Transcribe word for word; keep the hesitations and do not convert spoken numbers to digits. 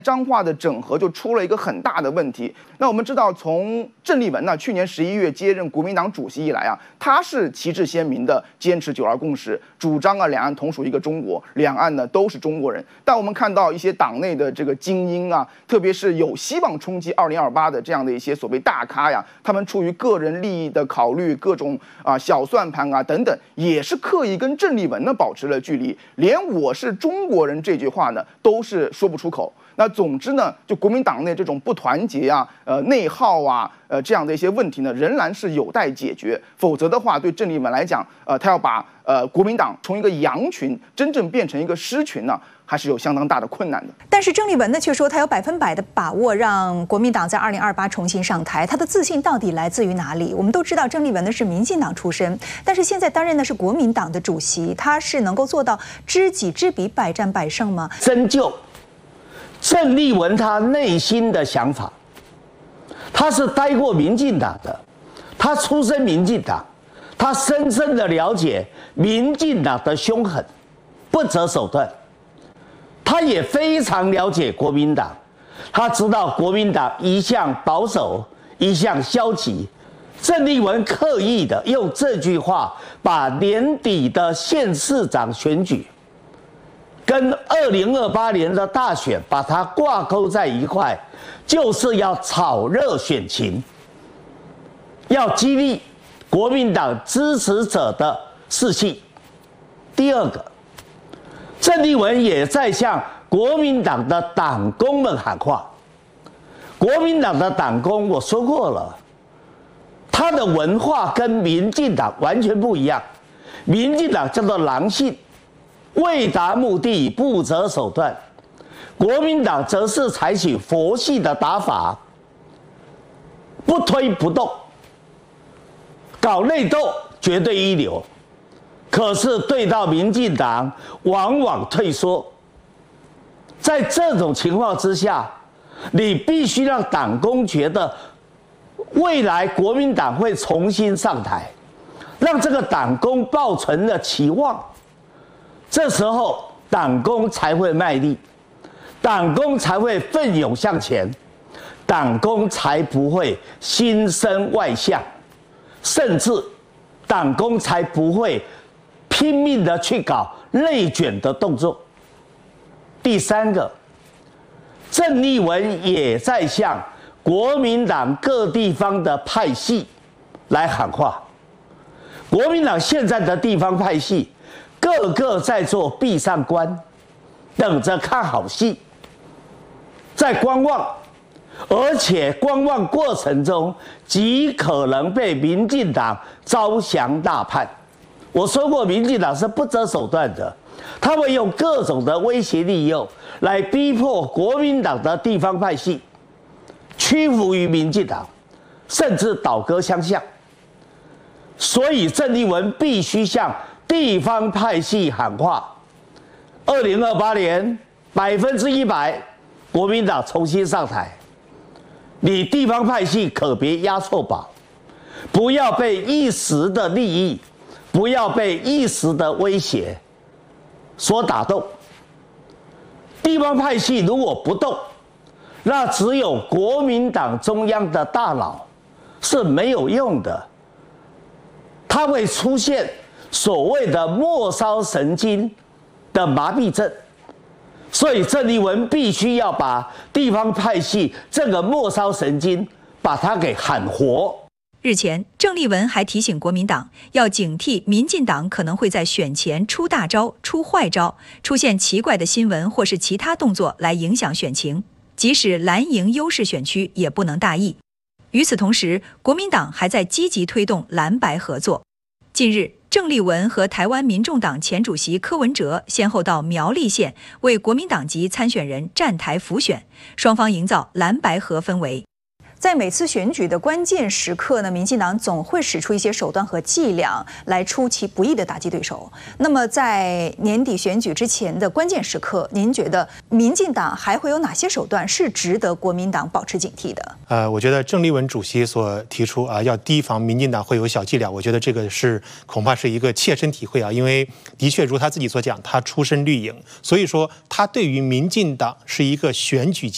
彰化的整合就出了一个很大的问题。那我们知道，从郑丽文呢去年十一月接任国民党主席以来啊，他是旗帜鲜明的坚持九二共识，主张啊两岸同属一个中国，两岸呢都是中国人。但我们看到一些党内的这个精英啊，特别是有希望冲击二零二八的这样的一些所谓大咖呀，他们出于个人利益的考虑，各种啊小算盘啊等等，也是刻意跟郑丽文呢保持了距离，连我是中国人这句话呢都是说不出口。那总之呢，就国民党内这种不团结啊、呃内耗啊、呃这样的一些问题呢，仍然是有待解决。否则的话，对郑丽文来讲，呃，他要把呃国民党从一个羊群真正变成一个狮群呢，还是有相当大的困难的。 但是郑丽文呢，却说他有百分百的把握让国民党在二零二八重新上台。他的自信到底来自于哪里？我们都知道郑丽文呢是民进党出身，但是现在担任的是国民党的主席，他是能够做到知己知彼，百战百胜吗？ 深究郑丽文他内心的想法，他是待过民进党的，他出身民进党，他深深的了解民进党的凶狠、不择手段，他也非常了解国民党，他知道国民党一向保守，一向消极。郑丽文刻意的用这句话把年底的县市长选举跟二零二八年的大选把它挂钩在一块，就是要炒热选情，要激励国民党支持者的士气。第二个，郑丽文也在向国民党的党工们喊话。国民党的党工，我说过了，他的文化跟民进党完全不一样。民进党叫做狼性，为达目的不择手段，国民党则是采取佛系的打法，不推不动，搞内斗绝对一流，可是对到民进党往往退缩。在这种情况之下，你必须让党工觉得未来国民党会重新上台，让这个党工抱存了期望。这时候，党工才会卖力，党工才会奋勇向前，党工才不会心生外向，甚至党工才不会拼命的去搞内卷的动作。第三个，郑丽文也在向国民党各地方的派系来喊话。国民党现在的地方派系，个个在做闭上关，等着看好戏，在观望，而且观望过程中极可能被民进党招降大叛。我说过，民进党是不择手段的，他会用各种的威胁利诱来逼迫国民党的地方派系屈服于民进党，甚至倒戈相向。所以郑丽文必须向地方派系喊话：二零二八年百分之一百国民党重新上台，你地方派系可别押错宝，不要被一时的利益，不要被一时的威胁所打动。地方派系如果不动，那只有国民党中央的大脑是没有用的，它会出现所谓的末梢神经的麻痹症。所以郑丽文必须要把地方派系这个末梢神经把它给喊活。 日前，郑丽文还提醒国民党要警惕民进党可能会在选前出大招、出坏招，出现奇怪的新闻或是其他动作来影响选情，即使蓝营优势选区也不能大意。与此同时，国民党还在积极推动蓝白合作。近日，郑丽文和台湾民众党前主席柯文哲先后到苗栗县为国民党籍参选人站台辅选，双方营造蓝白合氛围。在每次选举的关键时刻呢，民进党总会使出一些手段和伎俩来出其不意的打击对手。那么在年底选举之前的关键时刻，您觉得民进党还会有哪些手段是值得国民党保持警惕的？ 呃，我觉得郑丽文主席所提出啊，要提防民进党会有小伎俩，我觉得这个是恐怕是一个切身体会啊，因为的确如他自己所讲，他出身绿营，所以说他对于民进党是一个选举